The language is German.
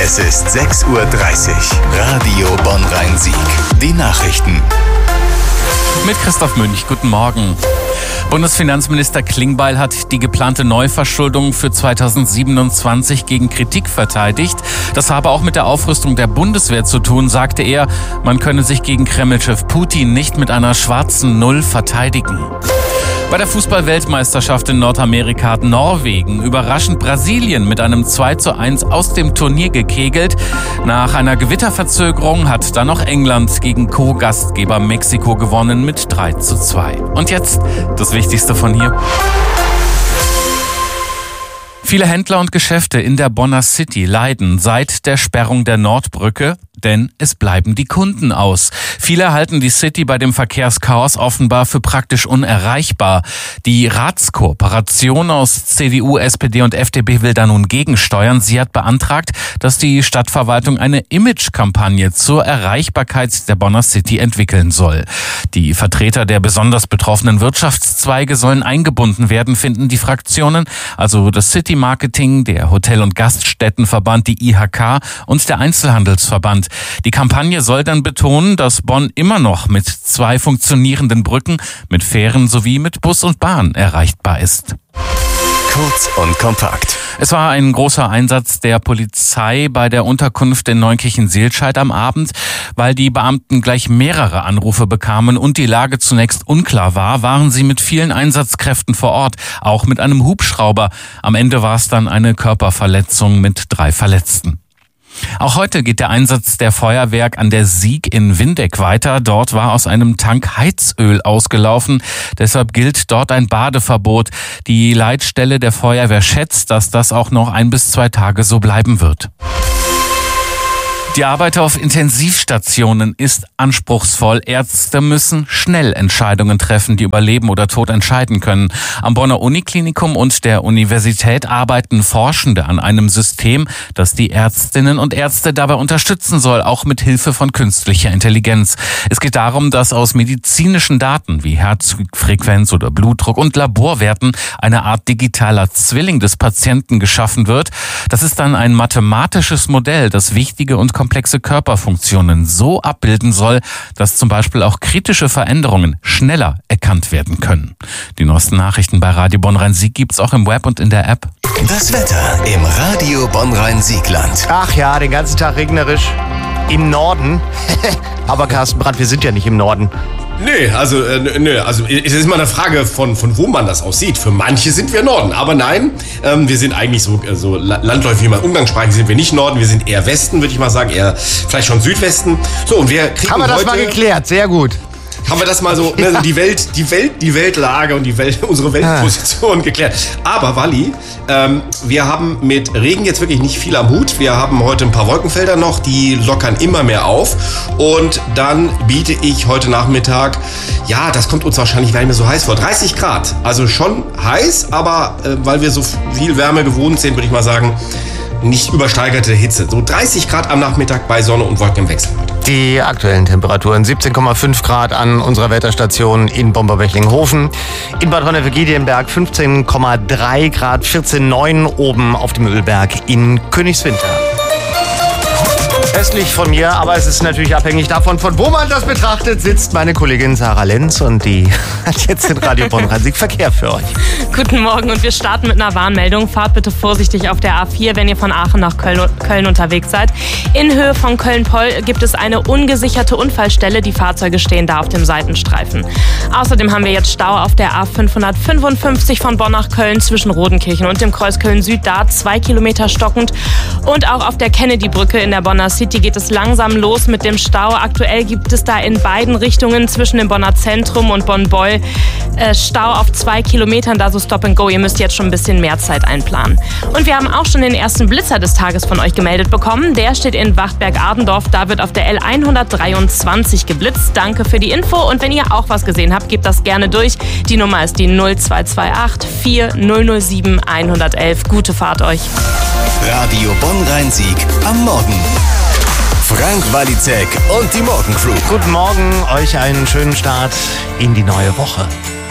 Es ist 6:30 Uhr. Radio Bonn-Rhein-Sieg. Die Nachrichten. Mit Christoph Münch, guten Morgen. Bundesfinanzminister Klingbeil hat die geplante Neuverschuldung für 2027 gegen Kritik verteidigt. Das habe auch mit der Aufrüstung der Bundeswehr zu tun, sagte er. Man könne sich gegen Kremlchef Putin nicht mit einer schwarzen Null verteidigen. Bei der Fußball-Weltmeisterschaft in Nordamerika hat Norwegen überraschend Brasilien mit einem 2:1 aus dem Turnier gekegelt. Nach einer Gewitterverzögerung hat dann noch England gegen Co-Gastgeber Mexiko gewonnen mit 3:2. Und jetzt das Wichtigste von hier. Viele Händler und Geschäfte in der Bonner City leiden seit der Sperrung der Nordbrücke, denn es bleiben die Kunden aus. Viele halten die City bei dem Verkehrschaos offenbar für praktisch unerreichbar. Die Ratskooperation aus CDU, SPD und FDP will da nun gegensteuern. Sie hat beantragt, dass die Stadtverwaltung eine Imagekampagne zur Erreichbarkeit der Bonner City entwickeln soll. Die Vertreter der besonders betroffenen Wirtschaftszweige sollen eingebunden werden, finden die Fraktionen, also das City Marketing, der Hotel- und Gaststättenverband, die IHK und der Einzelhandelsverband. Die Kampagne soll dann betonen, dass Bonn immer noch mit 2 funktionierenden Brücken, mit Fähren sowie mit Bus und Bahn erreichbar ist. Kurz und kompakt. Es war ein großer Einsatz der Polizei bei der Unterkunft in Neunkirchen-Seelscheid am Abend. Weil die Beamten gleich mehrere Anrufe bekamen und die Lage zunächst unklar war, waren sie mit vielen Einsatzkräften vor Ort, auch mit einem Hubschrauber. Am Ende war es dann eine Körperverletzung mit 3 Verletzten. Auch heute geht der Einsatz der Feuerwehr an der Sieg in Windeck weiter. Dort war aus einem Tank Heizöl ausgelaufen. Deshalb gilt dort ein Badeverbot. Die Leitstelle der Feuerwehr schätzt, dass das auch noch 1 bis 2 Tage so bleiben wird. Die Arbeit auf Intensivstationen ist anspruchsvoll. Ärzte müssen schnell Entscheidungen treffen, die über Leben oder Tod entscheiden können. Am Bonner Uniklinikum und der Universität arbeiten Forschende an einem System, das die Ärztinnen und Ärzte dabei unterstützen soll, auch mit Hilfe von künstlicher Intelligenz. Es geht darum, dass aus medizinischen Daten wie Herzfrequenz oder Blutdruck und Laborwerten eine Art digitaler Zwilling des Patienten geschaffen wird. Das ist dann ein mathematisches Modell, das wichtige und komplexe Körperfunktionen so abbilden soll, dass zum Beispiel auch kritische Veränderungen schneller erkannt werden können. Die neuesten Nachrichten bei Radio Bonn-Rhein-Sieg gibt's auch im Web und in der App. Das Wetter im Radio Bonn-Rhein-Siegland. Ach ja, den ganzen Tag regnerisch. Im Norden. Aber Carsten Brandt, wir sind ja nicht im Norden. Also es ist immer eine Frage von wo man das aussieht. Für manche sind wir Norden, aber nein, wir sind eigentlich so landläufig, wie man umgangssprachlich sind wir nicht Norden, wir sind eher Westen, würde ich mal sagen, eher vielleicht schon Südwesten. So, und wir kriegen Haben wir das mal geklärt, sehr gut. Haben wir das mal so, ne, die Weltlage und unsere Weltposition geklärt. Aber Walli, wir haben mit Regen jetzt wirklich nicht viel am Hut. Wir haben heute ein paar Wolkenfelder noch, die lockern immer mehr auf. Und dann biete ich heute Nachmittag, ja, das kommt uns wahrscheinlich gar nicht mehr so heiß vor, 30 Grad. Also schon heiß, aber weil wir so viel Wärme gewohnt sind, würde ich mal sagen, nicht übersteigerte Hitze. So 30 Grad am Nachmittag bei Sonne und Wolken im Wechsel. Die aktuellen Temperaturen 17,5 Grad an unserer Wetterstation in Bomber-Bechlinghofen. In Bad Wonnefeld-Giedienberg 15,3 Grad, 14,9 oben auf dem Ölberg in Königswinter. Östlich von mir, aber es ist natürlich abhängig davon, von wo man das betrachtet, sitzt meine Kollegin Sarah Lenz und die hat jetzt den Radio Bonn-Rhein-Sieg Verkehr für euch. Guten Morgen und wir starten mit einer Warnmeldung. Fahrt bitte vorsichtig auf der A4, wenn ihr von Aachen nach Köln unterwegs seid. In Höhe von Köln-Poll gibt es eine ungesicherte Unfallstelle. Die Fahrzeuge stehen da auf dem Seitenstreifen. Außerdem haben wir jetzt Stau auf der A555 von Bonn nach Köln zwischen Rodenkirchen und dem Kreuz Köln-Süd. Da 2 Kilometer stockend. Und auch auf der Kennedy-Brücke in der Bonner City geht es langsam los mit dem Stau. Aktuell gibt es da in beiden Richtungen zwischen dem Bonner Zentrum und Bonn-Beul Stau auf 2 Kilometern, da so Stop and Go. Ihr müsst jetzt schon ein bisschen mehr Zeit einplanen. Und wir haben auch schon den ersten Blitzer des Tages von euch gemeldet bekommen. Der steht in Wachtberg-Adendorf. Da wird auf der L123 geblitzt. Danke für die Info. Und wenn ihr auch was gesehen habt, gebt das gerne durch. Die Nummer ist die 0228 4007 111. Gute Fahrt euch. Radio Bonn-Rhein-Sieg am Morgen. Frank Walizek und die Morgencrew. Guten Morgen, euch einen schönen Start in die neue Woche.